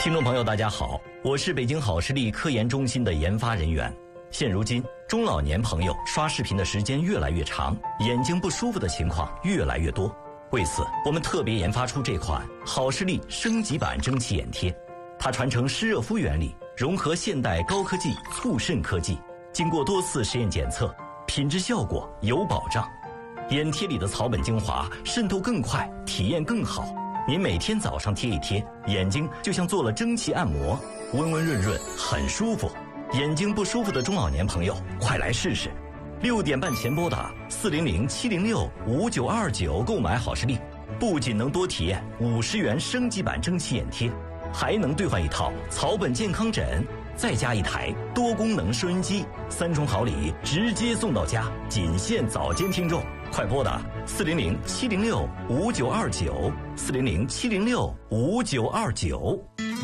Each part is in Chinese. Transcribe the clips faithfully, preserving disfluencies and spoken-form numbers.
听众朋友大家好，我是北京好视力科研中心的研发人员。现如今中老年朋友刷视频的时间越来越长，眼睛不舒服的情况越来越多。为此我们特别研发出这款好视力升级版蒸汽眼贴，它传承湿热敷原理，融合现代高科技促渗科技，经过多次实验检测，品质效果有保障。眼贴里的草本精华渗透更快，体验更好。您每天早上贴一贴，眼睛就像做了蒸汽按摩，温温润润，很舒服。眼睛不舒服的中老年朋友，快来试试！六点半前拨打四零零七零六五九二九购买好视力，不仅能多体验五十元升级版蒸汽眼贴，还能兑换一套草本健康枕，再加一台多功能收音机，三重好礼直接送到家，仅限早间听众。快拨打四零零七零六五九二九，四零零七零六五九二九。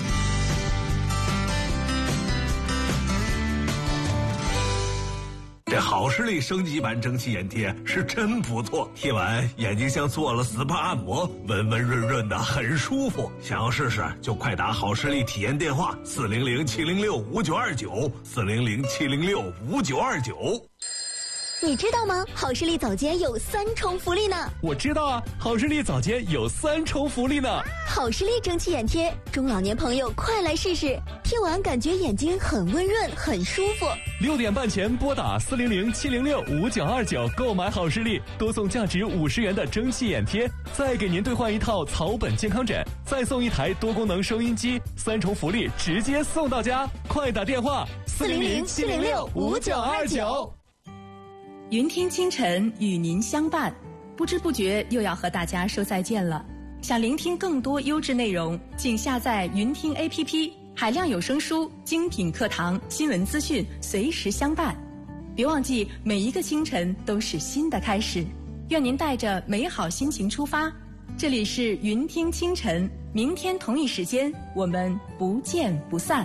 这好视力升级版蒸汽眼贴是真不错，贴完眼睛像做了 S P A 按摩，温温润润的，很舒服。想要试试就快打好视力体验电话四零零七零六五九二九，四零零七零六五九二九。 你知道吗？好视力早间有三重福利呢。 我知道啊，好视力早间有三重福利呢。 好视力蒸汽眼贴，中老年朋友快来试试，贴完感觉眼睛很温润，很舒服。 六点半前拨打四零零七零六五九二九购买好视力，多送价值五十元的蒸汽眼贴，再给您兑换一套草本健康枕，再送一台多功能收音机，三重福利直接送到家。快打电话四零零七零六五九二九。 云听清晨与您相伴，不知不觉又要和大家说再见了。想聆听更多优质内容，请下载云听 A P P， 海量有声书、精品课堂、新闻资讯随时相伴。别忘记，每一个清晨都是新的开始。愿您带着美好心情出发。这里是云听清晨，明天同一时间我们不见不散。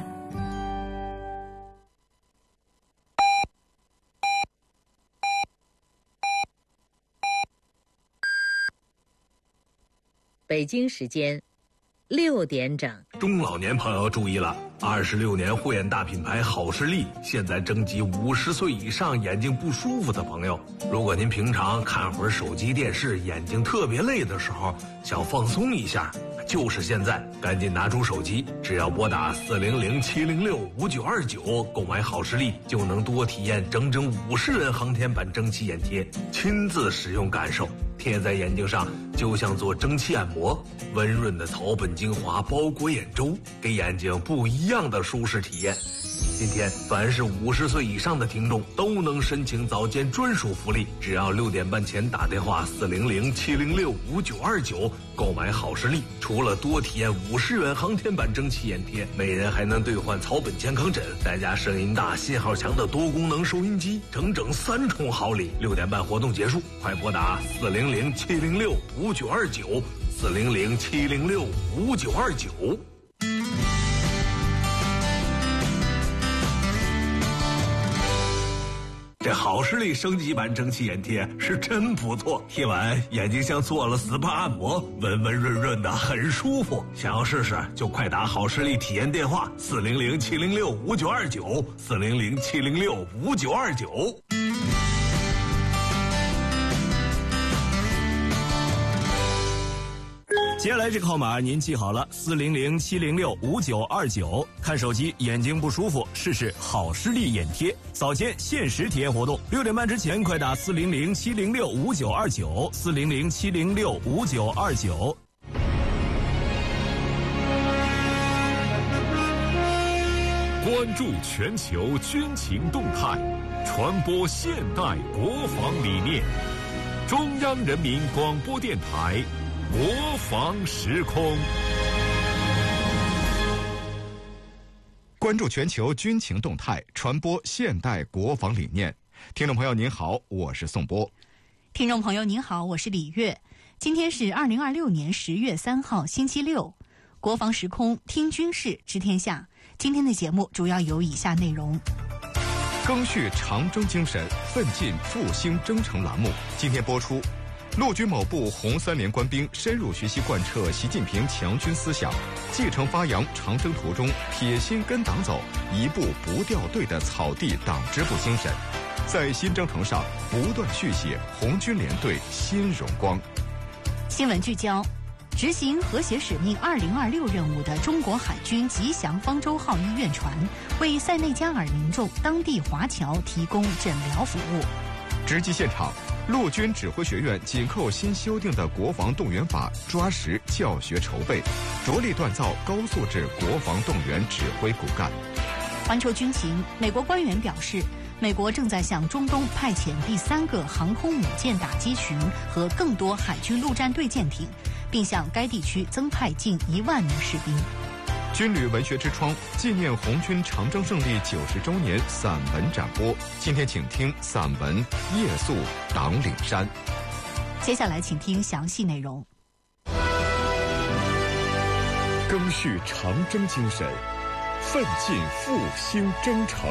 北京时间六点整。 中老年朋友注意了，二十六年护眼大品牌好视力现在征集五十岁以上眼睛不舒服的朋友。如果您平常看会儿手机电视，眼睛特别累的时候，想放松一下，就是现在，赶紧拿出手机，只要拨打四零零七零六五九二九购买好视力，就能多体验整整五十元航天版蒸汽眼贴，亲自使用感受，贴在眼睛上就像做蒸汽按摩，温润的草本精华包裹眼周，给眼睛不一样的舒适体验。今天凡是五十岁以上的听众都能申请早间专属福利，只要六点半前打电话四零零七零六五九二九购买好视力，除了多体验五十元航天版蒸汽眼贴，每人还能兑换草本健康枕，再加声音大、信号强的多功能收音机，整整三重好礼。六点半活动结束，快拨打四零零七零六五九二九，四零零七零六五九二九。这好视力升级版蒸汽眼贴是真不错，贴完眼睛像做了 S P A 按摩，温温润润的，很舒服。想要试试就快打好视力体验电话四零零七零六五九二九，四零零七零六五九二九。 接下来这个号码您记好了，四零零七零六五九二九。看手机眼睛不舒服，试试好视力眼贴，早间限时体验活动，六点半之前快打四零零七零六五九二九，四零零七零六五九二九。 关注全球军情动态，传播现代国防理念。中央人民广播电台。国防时空， 关注全球军情动态，传播现代国防理念。听众朋友您好，我是宋波。 听众朋友您好，我是李月。今天是二零二六年十月三号，星期六。国防时空，听军事，知天下。今天的节目主要有以下内容： 赓续长征精神，奋进复兴征程栏目今天播出。 陆军某部红三连官兵深入学习贯彻习近平强军思想，继承发扬长征途中铁心跟党走、一步不掉队的草地党支部精神，在新征程上不断续写红军联队新荣光。 新闻聚焦：执行和谐使命二零二六任务的中国海军吉祥方舟号医院船，为塞内加尔民众当地华侨提供诊疗服务。 直击现场，陆军指挥学院紧扣新修订的国防动员法，抓实教学筹备，着力锻造高素质国防动员指挥骨干。 环球军情，美国官员表示，美国正在向中东派遣第三个航空母舰打击群和更多海军陆战队舰艇，并向该地区增派近一万名士兵。 军旅文学之窗纪念红军长征胜利九十周年散文展播，今天请听散文《夜宿党岭山》。 接下来请听详细内容。 赓续长征精神，奋进复兴征程。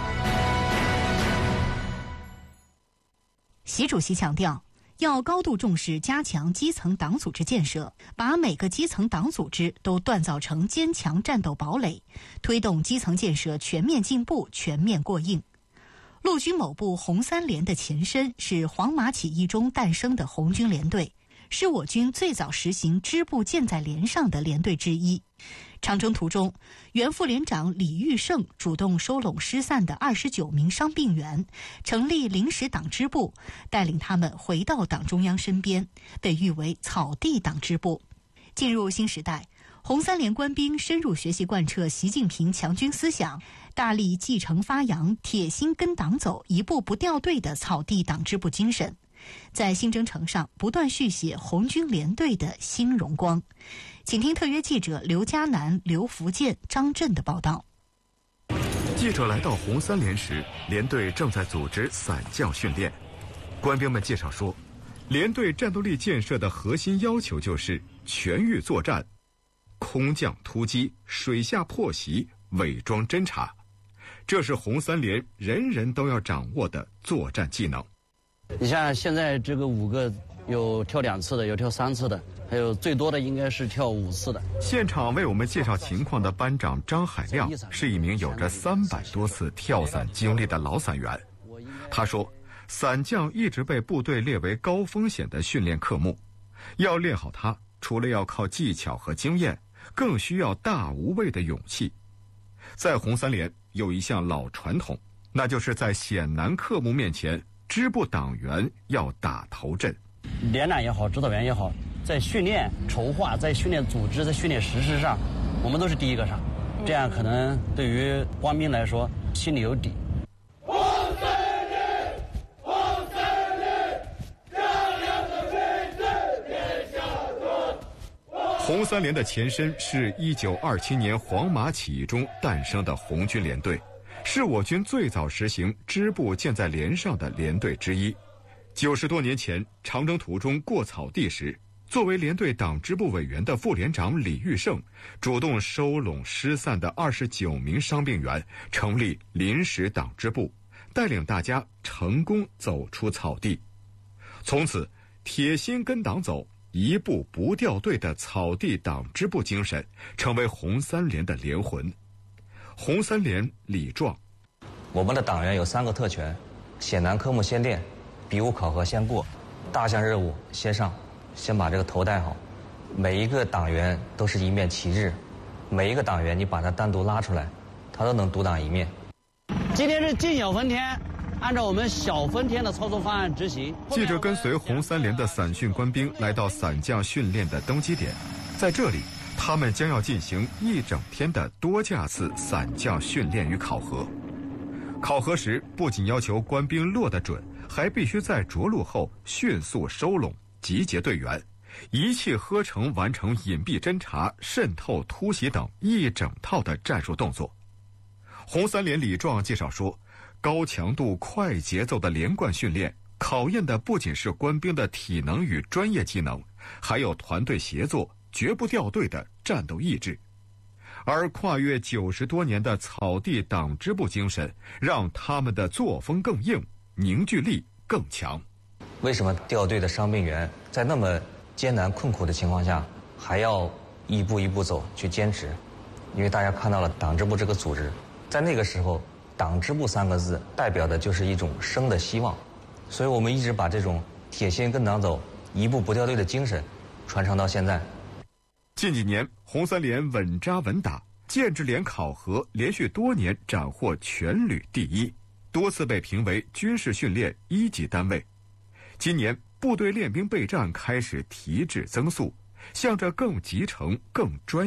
习主席强调，要高度重视加强基层党组织建设，把每个基层党组织都锻造成坚强战斗堡垒，推动基层建设全面进步、全面过硬。陆军某部红三连的前身是黄马起义中诞生的红军联队，是我军最早实行支部建在连上的连队之一。长征途中，原副连长李玉胜主动收拢失散的二十九名伤病员，成立临时党支部，带领他们回到党中央身边，被誉为草地党支部。进入新时代，红三连官兵深入学习贯彻习近平强军思想，大力继承发扬铁心跟党走、一步不掉队的草地党支部精神，在新征程上不断续写红军联队的新荣光。请听特约记者刘嘉南、刘福建、张震的报道。 记者来到红三连时，连队正在组织伞降训练。官兵们介绍说，连队战斗力建设的核心要求就是全域作战，空降突击、水下破袭、伪装侦察，这是红三连人人都要掌握的作战技能。 你像现在这个五个，有跳两次的，有跳三次的，还有最多的应该是跳五次的。 现场为我们介绍情况的班长张海亮是一名有着三百多次跳伞经历的老伞员。他说，伞降一直被部队列为高风险的训练科目，要练好它，除了要靠技巧和经验，更需要大无畏的勇气。在红三连有一项老传统，那就是在险难科目面前，支部党员要打头阵。 连长也好，指导员也好，在训练筹划、在训练组织、在训练实施上，我们都是第一个上，这样可能对于官兵来说心里有底。 红三连，红三连，亮亮的旗帜别下转。 红三连的前身是一九二七年黄马起义中诞生的红军联队，是我军最早实行支部建在连上的连队之一。九十多年前，长征途中过草地时，作为连队党支部委员的副连长李玉胜，主动收拢失散的二十九名伤病员，成立临时党支部，带领大家成功走出草地。从此，铁心跟党走、一步不掉队的草地党支部精神，成为红三连的连魂。红三连李壮， 我们的党员有三个特权：险难科目先练，比武考核先过，大项任务先上，先把这个头戴好。每一个党员都是一面旗帜，每一个党员你把他单独拉出来，他都能独当一面。 今天是进小分天，按照我们小分天的操作方案执行。 记者跟随红三连的伞训官兵来到伞降训练的登机点，在这里，他们将要进行一整天的多架次伞降训练与考核。考核时不仅要求官兵落得准，还必须在着陆后迅速收拢、集结队员，一气呵成完成隐蔽侦察、渗透、突袭等一整套的战术动作。红三连李壮介绍说，高强度、快节奏的连贯训练，考验的不仅是官兵的体能与专业技能，还有团队协作、绝不掉队的战斗意志。而跨越九十多年的草地党支部精神，让他们的作风更硬，凝聚力更强。 为什么调队的伤病员在那么艰难困苦的情况下，还要一步一步走去坚持？因为大家看到了党支部这个组织，在那个时候，党支部三个字代表的就是一种生的希望，所以我们一直把这种铁心跟党走，一步不掉队的精神传承到现在。 近几年，红三连稳扎稳打，建制连考核连续多年斩获全旅第一，多次被评为军事训练一级单位。今年部队练兵备战开始提质增速，向着更集成、更专业